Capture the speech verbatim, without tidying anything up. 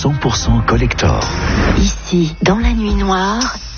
cent pour cent collector. Ici, dans la nuit noire,